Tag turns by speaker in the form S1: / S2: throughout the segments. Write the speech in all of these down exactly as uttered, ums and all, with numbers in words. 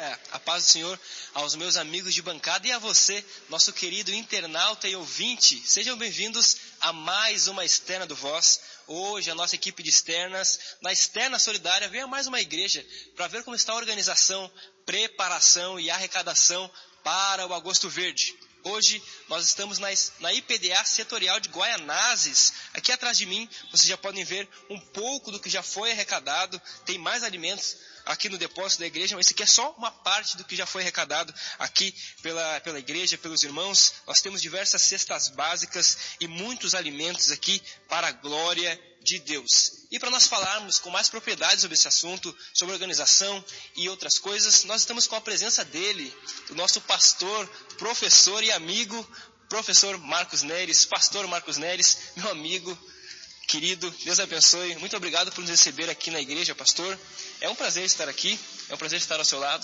S1: É, a paz do Senhor aos meus amigos de bancada e a você, nosso querido internauta e ouvinte. Sejam bem-vindos a mais uma Externa do Voz. Hoje a nossa equipe de externas, na Externa Solidária, vem a mais uma igreja para ver como está a organização, preparação e arrecadação para o Agosto Verde. Hoje nós estamos na, na I P D A Setorial de Guaianazes. Aqui atrás de mim vocês já podem ver um pouco do que já foi arrecadado. Tem mais alimentos aqui no depósito da igreja, mas isso aqui é só uma parte do que já foi arrecadado aqui pela, pela igreja, pelos irmãos. Nós temos diversas cestas básicas e muitos alimentos aqui para a glória de Deus. E para nós falarmos com mais propriedade sobre esse assunto, sobre organização e outras coisas, nós estamos com a presença dele, do nosso pastor, professor e amigo, professor Marcos Neres. Pastor Marcos Neres, meu amigo querido, Deus abençoe. Muito obrigado por nos receber aqui na igreja, pastor. É um prazer estar aqui, é um prazer estar ao seu lado.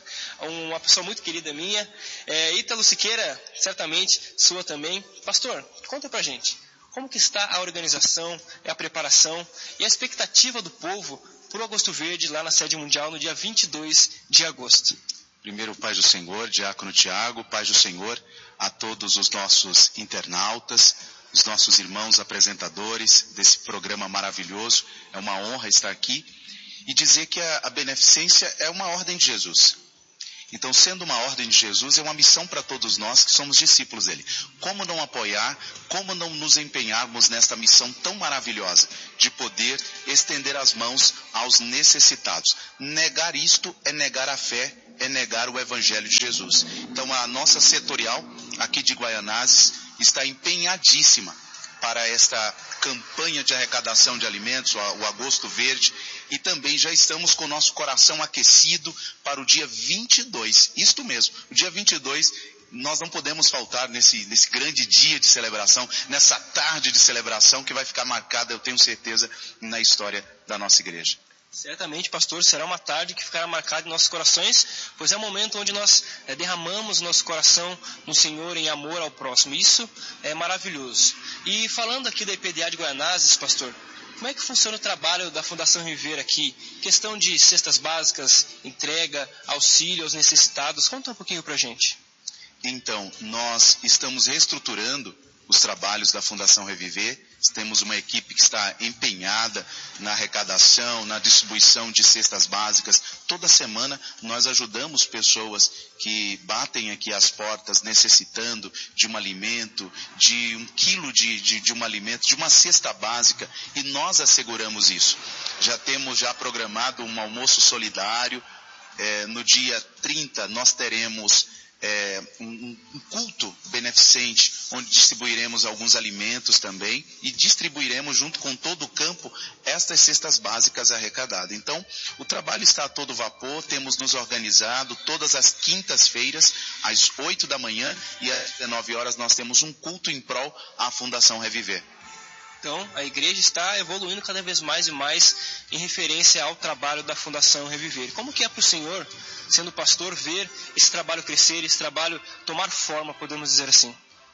S1: Uma pessoa muito querida minha. É, Ítalo Siqueira, certamente, sua também. Pastor, conta pra gente, como que está a organização, a preparação e a expectativa do povo para o Agosto Verde lá na sede mundial no dia vinte e dois de agosto?
S2: Primeiro, paz do Senhor, Diácono Tiago, paz do Senhor a todos os nossos internautas, os nossos irmãos apresentadores desse programa maravilhoso. É uma honra estar aqui e dizer que a, a beneficência é uma ordem de Jesus. Então, sendo uma ordem de Jesus, é uma missão para todos nós que somos discípulos dele. Como não apoiar, como não nos empenharmos nesta missão tão maravilhosa de poder estender as mãos aos necessitados? Negar isto é negar a fé, é negar o Evangelho de Jesus. Então, a nossa setorial aqui de Guaianazes está empenhadíssima para esta campanha de arrecadação de alimentos, o Agosto Verde, e também já estamos com o nosso coração aquecido para o dia vinte e dois, isto mesmo, o dia vinte e dois, nós não podemos faltar nesse, nesse grande dia de celebração, nessa tarde de celebração que vai ficar marcada, eu tenho certeza, na história da nossa igreja.
S1: Certamente, pastor, será uma tarde que ficará marcada em nossos corações, pois é o momento onde nós é, derramamos nosso coração no Senhor em amor ao próximo. Isso é maravilhoso. E falando aqui da I P D A de Guaianazes, pastor, como é que funciona o trabalho da Fundação Viver aqui? Questão de cestas básicas, entrega, auxílio aos necessitados. Conta um pouquinho pra gente.
S2: Então, nós estamos reestruturando os trabalhos da Fundação Reviver. Temos uma equipe que está empenhada na arrecadação, na distribuição de cestas básicas. Toda semana nós ajudamos pessoas que batem aqui as portas necessitando de um alimento, de um quilo de, de, de um alimento, de uma cesta básica, e nós asseguramos isso. Já temos já programado um almoço solidário. É, no dia trinta nós teremos É, um, um culto beneficente, onde distribuiremos alguns alimentos também e distribuiremos junto com todo o campo estas cestas básicas arrecadadas. Então, o trabalho está a todo vapor, temos nos organizado todas as quintas-feiras, às oito da manhã e às dezenove horas nós temos um culto em prol à Fundação Reviver.
S1: Então, a igreja está evoluindo cada vez mais e mais em referência ao trabalho da Fundação Reviver. Como que é para o senhor, sendo pastor, ver esse trabalho crescer, esse trabalho tomar forma, podemos dizer assim?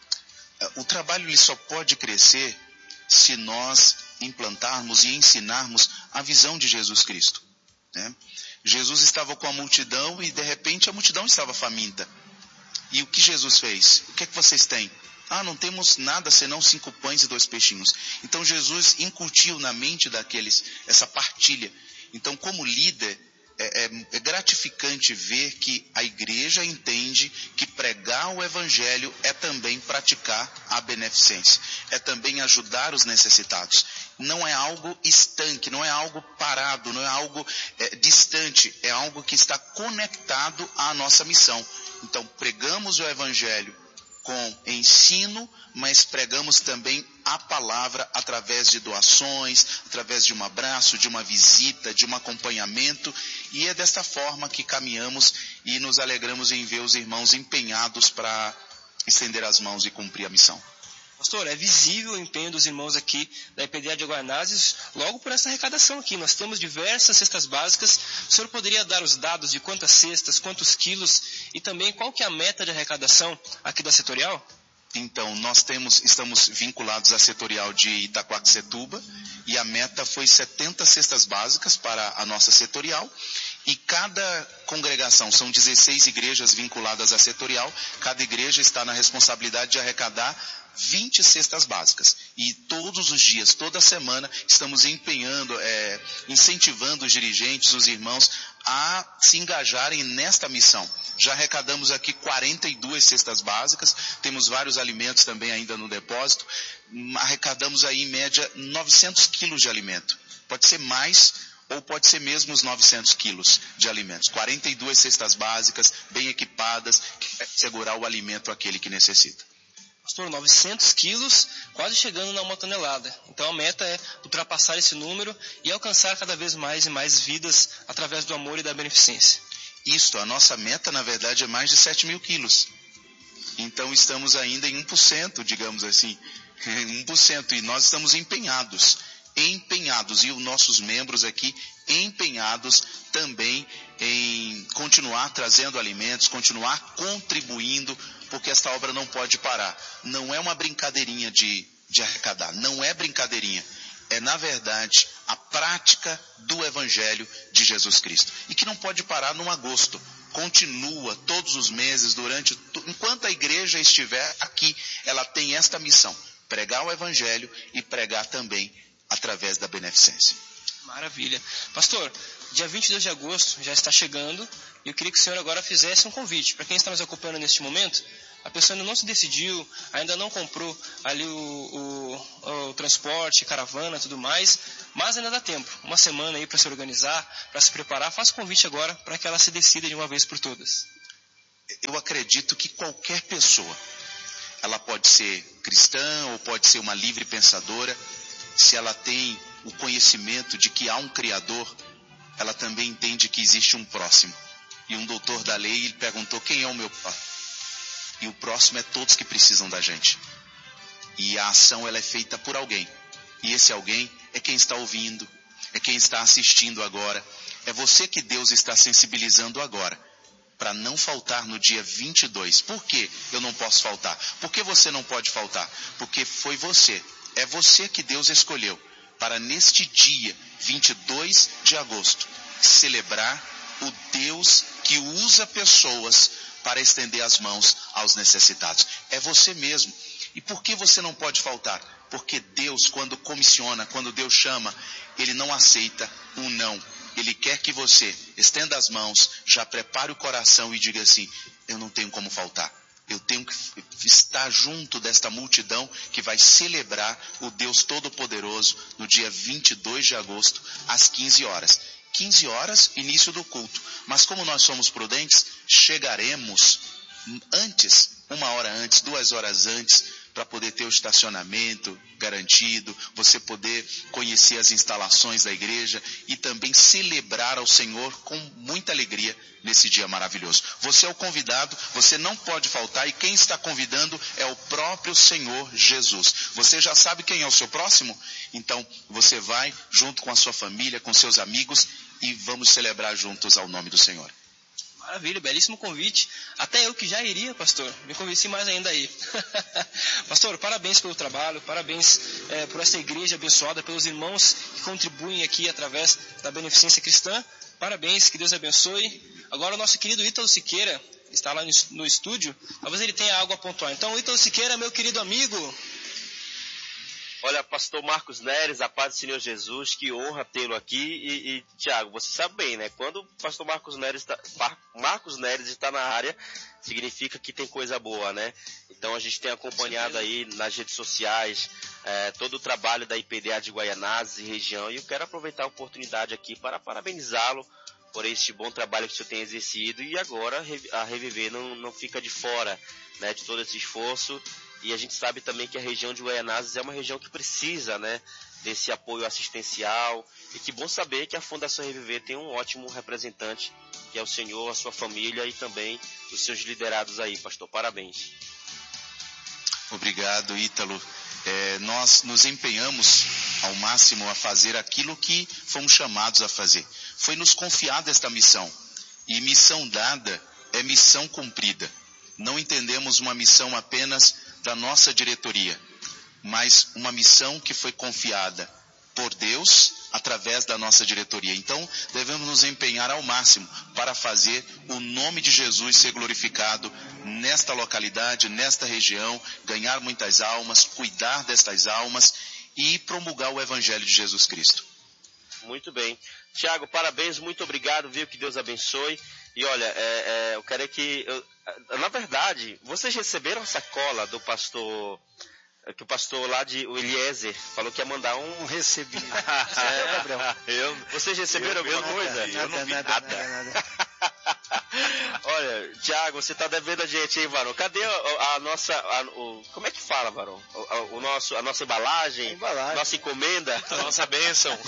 S2: O trabalho ele só pode crescer se nós implantarmos e ensinarmos a visão de Jesus Cristo, né? Jesus estava com a multidão e de repente a multidão estava faminta. E o que Jesus fez? O que é que vocês têm? Ah, não temos nada senão cinco pães e dois peixinhos. Então Jesus incutiu na mente daqueles essa partilha. Então, como líder, é, é, é gratificante ver que a igreja entende que pregar o Evangelho é também praticar a beneficência. É também ajudar os necessitados. Não é algo estanque, não é algo parado, não é algo é, distante. É algo que está conectado à nossa missão. Então, pregamos o Evangelho com ensino, mas pregamos também a palavra através de doações, através de um abraço, de uma visita, de um acompanhamento, e é desta forma que caminhamos e nos alegramos em ver os irmãos empenhados para estender as mãos e cumprir a missão.
S1: Pastor, é visível o empenho dos irmãos aqui da I P D A de Guaianazes, logo por essa arrecadação aqui. Nós temos diversas cestas básicas. O senhor poderia dar os dados de quantas cestas, quantos quilos e também qual que é a meta de arrecadação aqui da setorial?
S2: Então, nós temos, estamos vinculados à setorial de Itaquaquecetuba e a meta foi setenta cestas básicas para a nossa setorial. E cada congregação, são dezesseis igrejas vinculadas à setorial, cada igreja está na responsabilidade de arrecadar vinte cestas básicas. E todos os dias, toda semana, estamos empenhando, é, incentivando os dirigentes, os irmãos, a se engajarem nesta missão. Já arrecadamos aqui quarenta e duas cestas básicas, temos vários alimentos também ainda no depósito, arrecadamos aí em média novecentos quilos de alimento. Pode ser mais ou pode ser mesmo os novecentos quilos de alimentos. quarenta e duas cestas básicas, bem equipadas, que vai segurar o alimento àquele que necessita.
S1: Pastor, novecentos quilos, quase chegando a uma tonelada. Então a meta é ultrapassar esse número e alcançar cada vez mais e mais vidas através do amor e da beneficência.
S2: Isto, a nossa meta, na verdade, é mais de sete mil quilos. Então estamos ainda em um por cento, digamos assim, um por cento, e nós estamos empenhados, empenhados, e os nossos membros aqui empenhados também em continuar trazendo alimentos, continuar contribuindo, porque esta obra não pode parar. Não é uma brincadeirinha de, de arrecadar, não é brincadeirinha. É, na verdade, a prática do Evangelho de Jesus Cristo. E que não pode parar no agosto. Continua todos os meses, durante, enquanto a igreja estiver aqui, ela tem esta missão: pregar o Evangelho e pregar também através da beneficência.
S1: Maravilha. Pastor, dia vinte e dois de agosto já está chegando e eu queria que o senhor agora fizesse um convite. Para quem está nos acompanhando neste momento, a pessoa ainda não se decidiu, ainda não comprou ali o, o, o transporte, caravana e tudo mais, mas ainda dá tempo. Uma semana aí para se organizar, para se preparar. Faça o convite agora para que ela se decida de uma vez por todas.
S2: Eu acredito que qualquer pessoa, ela pode ser cristã ou pode ser uma livre pensadora, se ela tem o conhecimento de que há um Criador, ela também entende que existe um próximo. E um doutor da lei, ele perguntou: quem é o meu próximo? E o próximo é todos que precisam da gente. E a ação, ela é feita por alguém. E esse alguém é quem está ouvindo, é quem está assistindo agora. É você que Deus está sensibilizando agora, para não faltar no dia vinte e dois. Por que eu não posso faltar? Por que você não pode faltar? Porque foi você, é você que Deus escolheu para neste dia, vinte e dois de agosto, celebrar o Deus que usa pessoas para estender as mãos aos necessitados. É você mesmo. E por que você não pode faltar? Porque Deus, quando comissiona, quando Deus chama, Ele não aceita um não. Ele quer que você estenda as mãos, já prepare o coração e diga assim: eu não tenho como faltar. Eu tenho que estar junto desta multidão que vai celebrar o Deus Todo-Poderoso no dia vinte e dois de agosto, às quinze horas. quinze horas, início do culto. Mas como nós somos prudentes, chegaremos antes, uma hora antes, duas horas antes, para poder ter o estacionamento garantido, você poder conhecer as instalações da igreja e também celebrar ao Senhor com muita alegria nesse dia maravilhoso. Você é o convidado, você não pode faltar, e quem está convidando é o próprio Senhor Jesus. Você já sabe quem é o seu próximo? Então você vai junto com a sua família, com seus amigos, e vamos celebrar juntos ao nome do Senhor.
S1: Maravilha, belíssimo convite. Até eu que já iria, pastor, me convenci mais ainda aí. Pastor, parabéns pelo trabalho, parabéns é, por essa igreja abençoada, pelos irmãos que contribuem aqui através da beneficência cristã. Parabéns, que Deus abençoe. Agora o nosso querido Ítalo Siqueira está lá no, no estúdio, talvez ele tenha algo a pontuar. Então, Ítalo Siqueira, meu querido amigo.
S3: Olha, pastor Marcos Neres, a paz do Senhor Jesus, que honra tê-lo aqui. E, e Tiago, você sabe bem, né? Quando o pastor Marcos Neres, está, Marcos Neres está na área, significa que tem coisa boa, né? Então a gente tem acompanhado aí nas redes sociais é, todo o trabalho da I P D A de Guaianazes e região, e eu quero aproveitar a oportunidade aqui para parabenizá-lo por este bom trabalho que o senhor tem exercido, e agora a Reviver não, não fica de fora, né, de todo esse esforço. E a gente sabe também que a região de Guaianazes é uma região que precisa, né, desse apoio assistencial. E que bom saber que a Fundação Reviver tem um ótimo representante, que é o senhor, a sua família e também os seus liderados aí, pastor. Parabéns.
S2: Obrigado, Ítalo. É, nós nos empenhamos ao máximo a fazer aquilo que fomos chamados a fazer. Foi nos confiada esta missão. E missão dada é missão cumprida. Não entendemos uma missão apenas da nossa diretoria, mas uma missão que foi confiada por Deus através da nossa diretoria. Então, devemos nos empenhar ao máximo para fazer o nome de Jesus ser glorificado nesta localidade, nesta região, ganhar muitas almas, cuidar destas almas e promulgar o Evangelho de Jesus Cristo.
S3: Muito bem. Tiago, parabéns, muito obrigado, viu? Que Deus abençoe. E olha, é, é, eu quero que... Eu, na verdade, vocês receberam a sacola do pastor... Que o pastor lá de o Eliezer falou que ia mandar um...
S4: Não recebi.
S3: É, Gabriel. Eu, vocês receberam
S4: eu,
S3: alguma
S4: eu
S3: coisa?
S4: Nada, eu não vi nada. nada, nada, nada.
S3: Olha, Tiago, você tá devendo a gente, hein, Varão? Cadê a, a nossa... A, o, como é que fala, Varão? O, a, o nosso, a nossa embalagem? A embalagem. Nossa encomenda?
S1: A nossa bênção.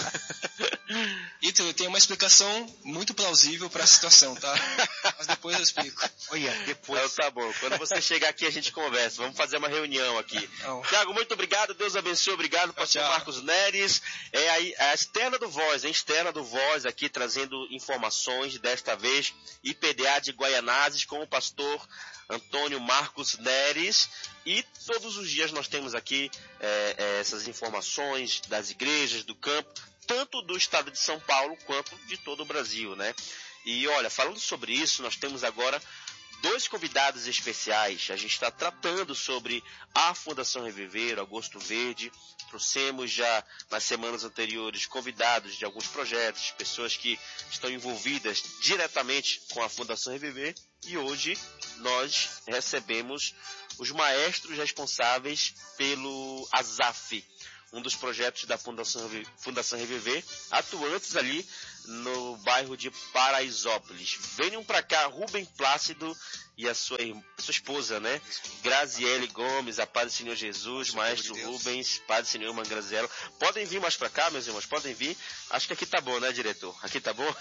S1: Ítalo, tem uma explicação muito plausível para a situação, tá? Mas depois eu explico.
S3: Olha, depois. Então, tá bom. Quando você chegar aqui, a gente conversa. Vamos fazer uma reunião aqui. Não. Tiago, muito obrigado. Deus abençoe. Obrigado, pastor tchau. Marcos Neres. É a, a externa do Voz, a externa do Voz aqui, trazendo informações, desta vez, I P D A de Guaianazes, com o pastor Antônio Marcos Neres. E todos os dias nós temos aqui é, é, essas informações das igrejas, do campo, tanto do estado de São Paulo quanto de todo o Brasil, né? E olha, falando sobre isso, nós temos agora dois convidados especiais. A gente está tratando sobre a Fundação Reviver, Agosto Verde. Trouxemos já nas semanas anteriores convidados de alguns projetos, pessoas que estão envolvidas diretamente com a Fundação Reviver. E hoje nós recebemos os maestros responsáveis pelo ASAF, um dos projetos da Fundação, Fundação Reviver, atuantes ali no bairro de Paraisópolis. Venham para cá, Rubem Plácido e a sua, a sua esposa, né? Graziele Gomes, a Paz do Senhor Jesus, Maestro de Rubens, Paz do Senhor, irmã Graziela. Podem vir mais para cá, meus irmãos, podem vir. Acho que aqui tá bom, né, diretor? Aqui tá bom?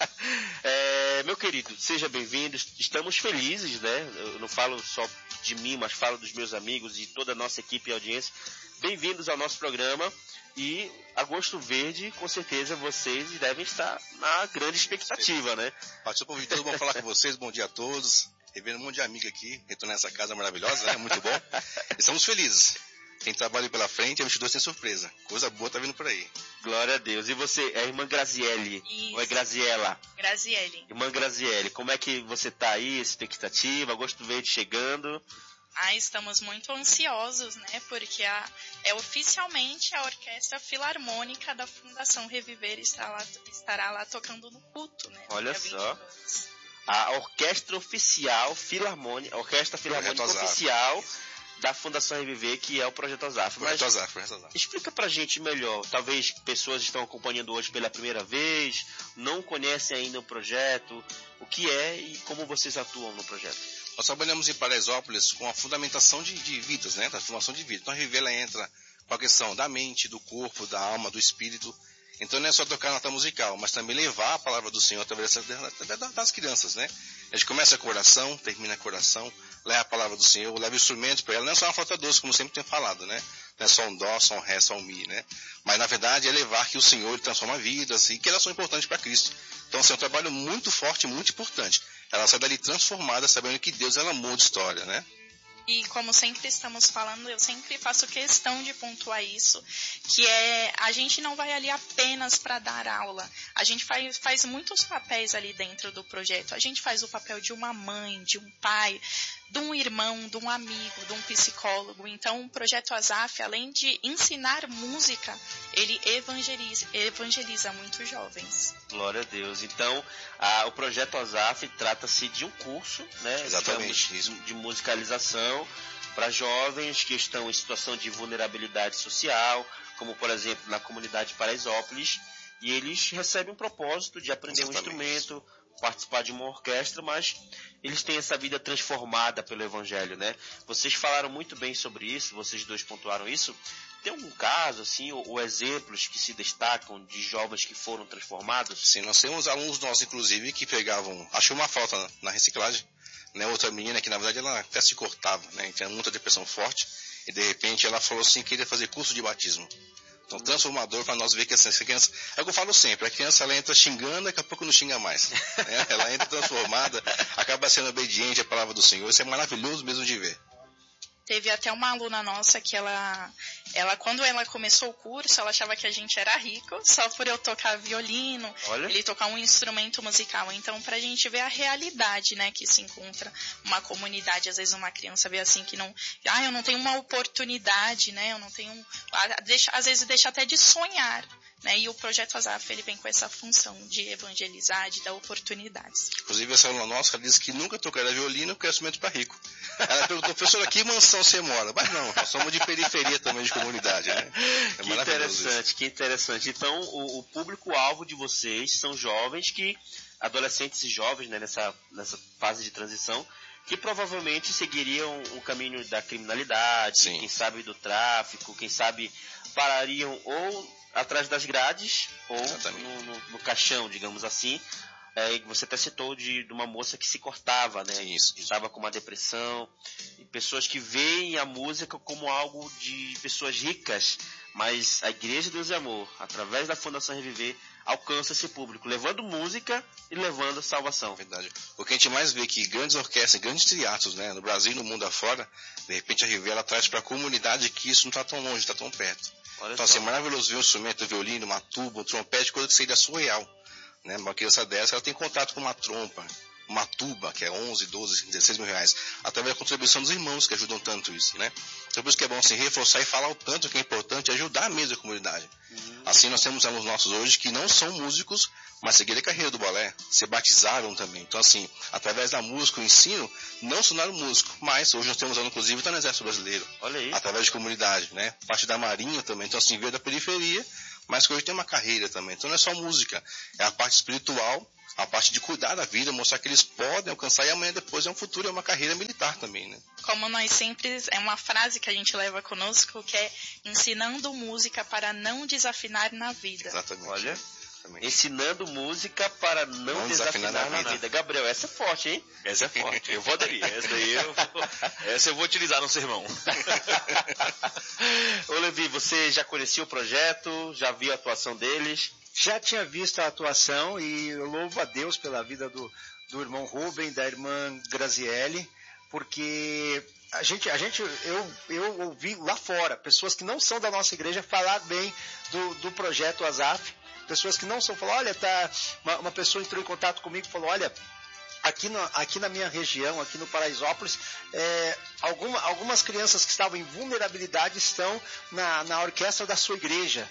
S3: é, meu querido, seja bem-vindo. Estamos felizes, né? Eu não falo só de mim, mas falo dos meus amigos e toda a nossa equipe e audiência. Bem-vindos ao nosso programa e Agosto Verde, com certeza vocês devem estar na grande expectativa, né?
S5: Partiu por tudo bom falar com vocês, bom dia a todos. Revendo um monte de amigo aqui, retornar essa casa maravilhosa, né? Muito bom. Estamos felizes. Tem trabalho pela frente, a vinte e dois tem surpresa. Coisa boa tá vindo por aí.
S3: Glória a Deus. E você, é a irmã Graziele?
S6: Isso.
S3: Ou é Graziela?
S6: Graziele.
S3: Irmã Graziele, como é que você tá aí, expectativa, Agosto Verde chegando?
S6: Ah, estamos muito ansiosos, né? Porque a, é oficialmente a Orquestra Filarmônica da Fundação Reviver estará lá, estará lá tocando no culto, né?
S3: Olha só. A Orquestra Oficial Filarmônica, a Orquestra Filarmônica Oficial da Fundação Reviver, que é o Projeto ASAF.
S5: Projeto ASAF, Projeto ASAF.
S3: Explica pra gente melhor. Talvez pessoas estão acompanhando hoje pela primeira vez, não conhecem ainda o projeto, o que é e como vocês atuam no projeto.
S5: Nós trabalhamos em Paraisópolis com a fundamentação de, de vidas, né? Da formação de vida. Então a Reviver ela entra com a questão da mente, do corpo, da alma, do espírito. Então não é só tocar nota musical, mas também levar a palavra do Senhor através das crianças, né? A gente começa com oração, termina com oração, leva a palavra do Senhor, leva instrumentos para ela. Não é só uma flauta doce, como sempre tem falado, né? Não é só um dó, só um ré, só um mi, né? Mas na verdade é levar que o Senhor ele transforma vidas e que elas são importantes para Cristo. Então assim, é um trabalho muito forte, muito importante. Ela sai dali transformada, sabendo que Deus ela muda a história, né?
S6: E como sempre estamos falando, eu sempre faço questão de pontuar isso, que é, a gente não vai ali apenas para dar aula. A gente faz, faz muitos papéis ali dentro do projeto. A gente faz o papel de uma mãe, de um pai, de um irmão, de um amigo, de um psicólogo. Então, o Projeto ASAF, além de ensinar música, ele evangeliza, evangeliza muitos jovens.
S3: Glória a Deus. Então, a, o Projeto ASAF trata-se de um curso, né?
S5: Exatamente,
S3: digamos, de, de musicalização para jovens que estão em situação de vulnerabilidade social, como, por exemplo, na comunidade de Paraisópolis, e eles recebem um propósito de aprender Exatamente. um instrumento, participar de uma orquestra, mas eles têm essa vida transformada pelo Evangelho, né? Vocês falaram muito bem sobre isso, vocês dois pontuaram isso. Tem algum caso, assim, ou, ou exemplos que se destacam de jovens que foram transformados?
S5: Sim, nós temos alunos nossos, inclusive, que pegavam, achou uma falta na, na reciclagem, né? Outra menina que, na verdade, ela até se cortava, né? Tinha muita depressão forte, e de repente ela falou assim que queria fazer curso de batismo. Então, transformador para nós ver que essa criança... É o que eu falo sempre, a criança ela entra xingando, daqui a pouco não xinga mais. Né? Ela entra transformada, acaba sendo obediente à palavra do Senhor. Isso é maravilhoso mesmo de ver.
S6: Teve até uma aluna nossa que ela, ela, quando ela começou o curso, ela achava que a gente era rico, só por eu tocar violino,
S3: Olha.
S6: ele tocar um instrumento musical. Então, pra gente ver a realidade, né, que se encontra uma comunidade, às vezes uma criança vê assim que não, ah, eu não tenho uma oportunidade, né, eu não tenho, deixa, às vezes deixa até de sonhar. Né? E o Projeto Azaf, ele vem com essa função de evangelizar, de dar oportunidades.
S5: Inclusive, essa aluna nossa disse que nunca tocaria violino porque é instrumento para rico. Ela perguntou, professora, que mansão você mora? Mas não, nós somos de periferia também, de comunidade, né? É
S3: que interessante, isso. que interessante. Então, o, o público-alvo de vocês são jovens que, adolescentes e jovens, né, nessa, nessa fase de transição, que provavelmente seguiriam o caminho da criminalidade,
S5: Sim.
S3: quem sabe do tráfico, quem sabe parariam ou atrás das grades ou no, no, no caixão, digamos assim. É, você até citou de, de uma moça que se cortava, né?
S5: Isso, isso.
S3: Estava com uma depressão. E pessoas que veem a música como algo de pessoas ricas, mas a Igreja Deus e Amor, através da Fundação Reviver, alcança esse público, levando música e levando salvação.
S5: Verdade. O que a gente mais vê que grandes orquestras, grandes teatros, né, no Brasil e no mundo afora, de repente a Reviver ela traz para a comunidade que isso não está tão longe, está tão perto.
S3: Olha
S5: então,
S3: só.
S5: assim, é maravilhoso ver um instrumento, um violino, uma tuba, um trompete, coisa que seria surreal. Né? Uma criança dessa, ela tem contato com uma trompa, uma tuba, que é onze, doze, dezesseis mil reais, através da contribuição dos irmãos que ajudam tanto isso, né? Então, por isso que é bom assim, reforçar e falar o tanto que é importante ajudar mesmo a comunidade. Uhum. Assim, nós temos alunos nossos hoje que não são músicos, mas seguiram a carreira do balé, se batizaram também. Então, assim, através da música, o ensino, não se tornaram músico, mas hoje nós temos aluno, inclusive, está no Exército Brasileiro.
S3: Olha aí.
S5: Através de comunidade, né? Parte da Marinha também. Então, assim, veio da periferia, mas que hoje tem uma carreira também. Então, não é só música, é a parte espiritual, a parte de cuidar da vida, mostrar que eles podem alcançar e amanhã depois é um futuro, é uma carreira militar também, né?
S6: Como nós sempre, é uma frase que a gente leva conosco, que é ensinando música para não desafinar na vida.
S5: Exatamente.
S3: Olha,
S5: exatamente.
S3: Ensinando música para não, não desafinar, desafinar na, na vida. vida. Gabriel, essa é forte, hein?
S4: Essa é forte, eu vou aderir. Essa daí eu vou, essa eu vou utilizar no sermão.
S3: Ô Levi, você já conhecia o projeto, já viu a atuação deles?
S7: Já tinha visto a atuação e eu louvo a Deus pela vida do, do irmão Rubem, da irmã Graziele, porque a gente, a gente eu, eu ouvi lá fora pessoas que não são da nossa igreja falar bem do, do projeto Azaf, pessoas que não são, falaram, olha, tá, uma, uma pessoa entrou em contato comigo e falou, olha, aqui, no, aqui na minha região, aqui no Paraisópolis, é, alguma, algumas crianças que estavam em vulnerabilidade estão na, na orquestra da sua igreja.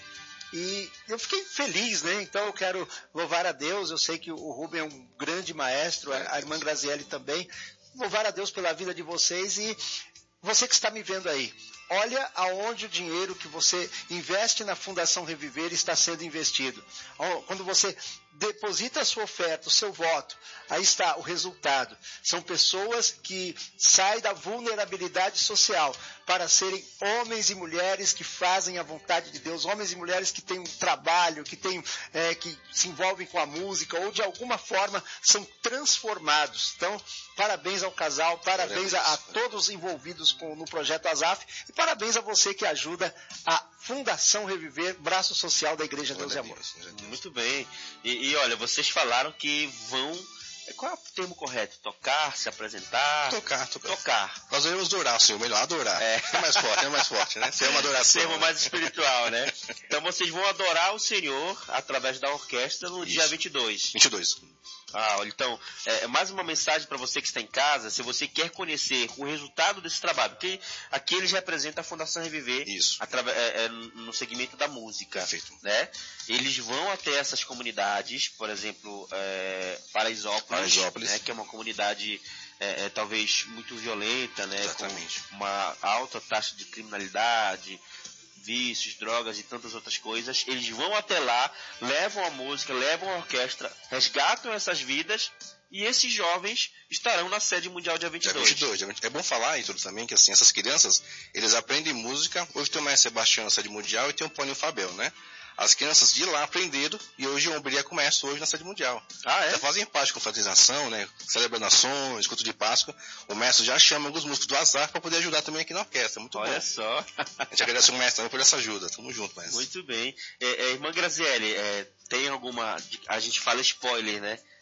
S7: E eu fiquei feliz, né? Então eu quero louvar a Deus. Eu sei que o Rubem é um grande maestro, a irmã Graziele também. Louvar a Deus pela vida de vocês e você que está me vendo aí. Olha aonde o dinheiro que você investe na Fundação Reviver está sendo investido. Quando você deposita a sua oferta, o seu voto, aí está o resultado. São pessoas que saem da vulnerabilidade social para serem homens e mulheres que fazem a vontade de Deus, homens e mulheres que têm um trabalho, que, têm, é, que se envolvem com a música ou de alguma forma são transformados. Então, parabéns ao casal, parabéns a, a todos envolvidos com, no Projeto Azaf e parabéns a você que ajuda a Fundação Reviver, braço social da Igreja Deus e Amor.
S3: Muito bem. E, e olha, vocês falaram que vão... Qual é o termo correto? Tocar, se apresentar?
S5: Tocar, tocar.
S3: Tocar.
S5: Nós devemos adorar, Senhor, melhor adorar. É, é mais forte, é mais forte, né? Ser uma adoração.
S3: Termo mais espiritual, né? Então vocês vão adorar o Senhor através da orquestra no Isso. dia vinte e dois.
S5: vinte e dois.
S3: Ah, olha, então, é, mais uma mensagem para você que está em casa, se você quer conhecer o resultado desse trabalho, porque aqui eles representam a Fundação Reviver
S5: Isso.
S3: Através, é, é, no segmento da música.
S5: Perfeito.
S3: Né? Eles vão até essas comunidades, por exemplo, é, Paraisópolis,
S5: Paraisópolis.
S3: Né, que é uma comunidade é, é, talvez muito violenta, né,
S5: Exatamente.
S3: com uma alta taxa de criminalidade, vícios, drogas e tantas outras coisas. Eles vão até lá, levam a música, levam a orquestra, resgatam essas vidas e esses jovens estarão na sede mundial dia vinte e dois.
S5: Dia vinte e dois. É bom falar isso também, que assim, essas crianças, eles aprendem música. Hoje tem o Maestro Sebastião na sede mundial e tem o Paulinho Fabel, né? As crianças de lá aprenderam e hoje o Ombria começa hoje na sede mundial.
S3: Ah, é?
S5: Já fazem parte com fraternização, né? Celebrando ações, culto de Páscoa. O mestre já chama alguns músicos do Azaf para poder ajudar também aqui na orquestra. Muito
S3: Olha
S5: bom.
S3: só.
S5: A gente agradece o mestre também por essa ajuda. Tamo junto, mestre.
S3: Muito bem. É, é, irmã Graziele, é, tem alguma... A gente fala spoiler, né?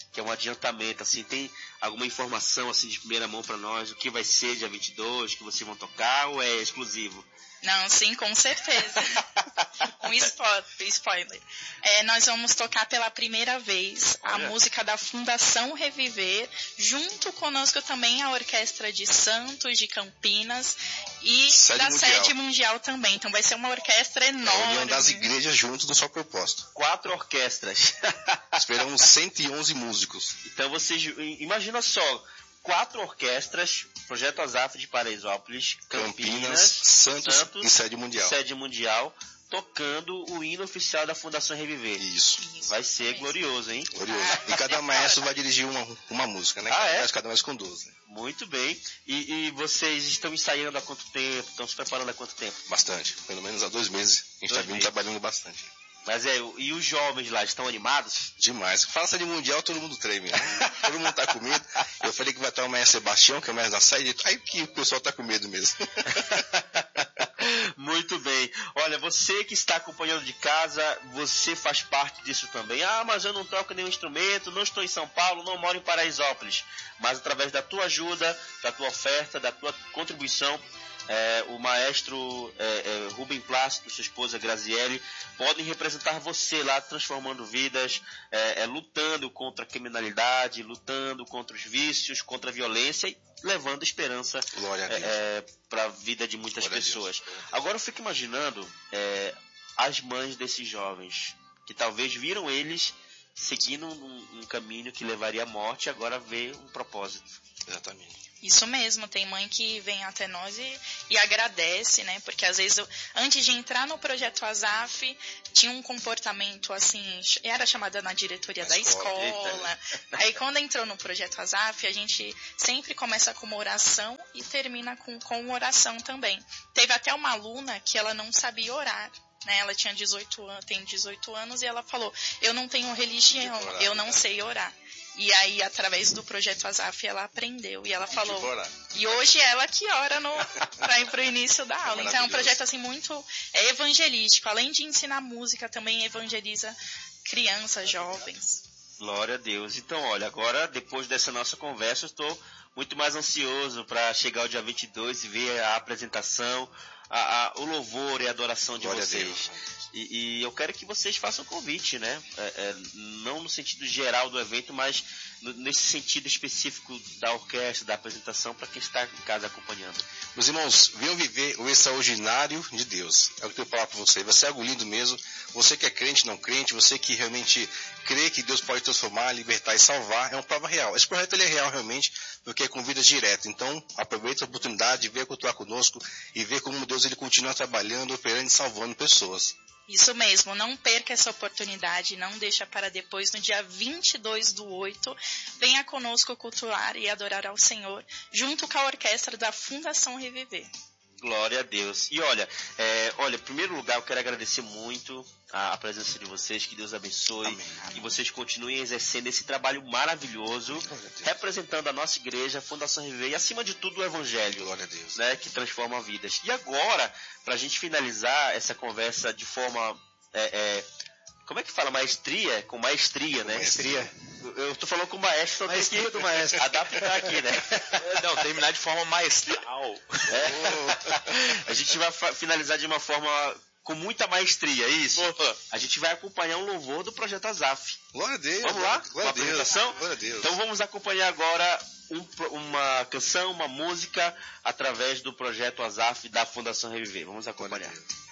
S3: que é um adiantamento, assim, tem alguma informação assim de primeira mão para nós, o que vai ser dia vinte e dois, que vocês vão tocar, ou é exclusivo?
S6: Não, sim, com certeza. Um spo- spoiler. É, nós vamos tocar pela primeira vez a
S3: Olha.
S6: música da Fundação Reviver, junto conosco também a Orquestra de Santos, de Campinas e
S5: Sede
S6: da
S5: mundial.
S6: Sede Mundial também. Então vai ser uma orquestra
S5: É a união
S6: enorme.
S5: das igrejas juntos no só propósito.
S3: Quatro orquestras.
S5: Esperamos cento e onze músicos.
S3: Então vocês, imagina só, quatro orquestras, Projeto Azaf de Paraisópolis,
S5: Campinas,
S3: Campinas,
S5: Santos,
S3: Santos
S5: e Sede Mundial.
S3: Sede Mundial, tocando o hino oficial da Fundação Reviver.
S5: Isso.
S3: Vai ser glorioso, hein?
S5: Glorioso. E cada maestro vai dirigir uma, uma música, né?
S3: Ah, é?
S5: Mas cada um com doze.
S3: Muito bem. E, e vocês estão ensaiando há quanto tempo? Estão se preparando há quanto tempo?
S5: Bastante. Pelo menos há dois meses. A gente
S3: Dois
S5: está vindo
S3: meses.
S5: trabalhando bastante.
S3: Mas é, e os jovens lá estão animados?
S5: Demais. Fala Sede Mundial, todo mundo treme. Né? Todo mundo tá com medo. Eu falei que vai estar o Maestro Sebastião, que é o Maestro da Sede. Aí que o pessoal tá com medo mesmo.
S3: Muito bem. Olha, você que está acompanhando de casa, você faz parte disso também. Ah, mas eu não toco nenhum instrumento, não estou em São Paulo, não moro em Paraisópolis. Mas através da tua ajuda, da tua oferta, da tua contribuição, é, o maestro é, é, Rubem Plácido, sua esposa Graziele, podem representar você lá, transformando vidas, é, é, lutando contra a criminalidade, lutando contra os vícios, contra a violência e levando esperança
S5: Glória a Deus.
S3: é, para a vida de muitas
S5: Glória a Deus.
S3: pessoas. Agora eu fico imaginando é, as mães desses jovens, que talvez viram eles seguindo um, um caminho que levaria à morte e agora vê um propósito.
S5: Exatamente.
S6: Isso mesmo, tem mãe que vem até nós e, e agradece, né? Porque às vezes, eu, antes de entrar no Projeto Azaf, tinha um comportamento assim, era chamada na diretoria
S5: Na
S6: da
S5: escola,
S6: escola. Aí quando entrou no Projeto Azaf, a gente sempre começa com uma oração e termina com, com uma oração também. Teve até uma aluna que ela não sabia orar. Né, ela tinha dezoito anos, tem dezoito anos e ela falou, eu não tenho religião,
S5: orar,
S6: eu não
S5: né?
S6: sei orar. E aí, através do Projeto Azaf, ela aprendeu e ela falou...
S5: Tipo, orar.
S6: E hoje ela que ora para ir para o início da aula. Então é um
S5: Maravilhoso.
S6: projeto assim muito é evangelístico. Além de ensinar música, também evangeliza crianças, jovens.
S3: Glória a Deus. Então, olha, agora, depois dessa nossa conversa, eu estou muito mais ansioso para chegar o dia vinte e dois e ver a apresentação, a, a, o louvor e a adoração de
S5: Glória a
S3: vocês.
S5: Deus.
S3: E, e eu quero que vocês façam o convite, né? É, é, não no sentido geral do evento, mas no, nesse sentido específico da orquestra, da apresentação, para quem está em casa acompanhando.
S5: Meus irmãos, venham viver o extraordinário de Deus. É o que eu tenho para falar para você. Vai ser algo lindo mesmo. Você que é crente, não crente, você que realmente crê que Deus pode transformar, libertar e salvar, é uma prova real. Esse projeto ele é real realmente, porque é com vidas diretas. Então, aproveite a oportunidade de ver cultuar conosco e ver como Deus ele continua trabalhando, operando e salvando pessoas.
S6: Isso mesmo, não perca essa oportunidade, não deixa para depois, no dia vinte e dois do oito, venha conosco cultuar e adorar ao Senhor, junto com a orquestra da Fundação Reviver.
S3: Glória a Deus. E olha, é, olha, em primeiro lugar eu quero agradecer muito a, a presença de vocês, que Deus abençoe,
S5: Amém.
S3: que vocês continuem exercendo esse trabalho maravilhoso, representando a nossa igreja, a Fundação Reviver e acima de tudo o Evangelho,
S5: Glória a Deus.
S3: né, que transforma vidas. E agora, para a gente finalizar essa conversa de forma, é, é, como é que fala, maestria? Com maestria, né?
S7: Maestria.
S3: Eu tô falando com o maestro, só tem
S7: Maestria
S3: que
S7: do maestro.
S3: adaptar aqui, né?
S4: Não, terminar de forma maestral.
S3: É. A gente vai fa- finalizar de uma forma com muita maestria, é isso?
S4: Porra.
S3: A gente vai acompanhar um louvor do Projeto Azaf.
S5: Glória a Deus.
S3: Vamos lá?
S5: Glória a
S3: Uma
S5: Deus.
S3: apresentação?
S5: Glória a Deus.
S3: Então vamos acompanhar agora um pro- uma canção, uma música, através do Projeto Azaf da Fundação Reviver. Vamos
S5: Glória a
S3: acompanhar.
S5: Deus.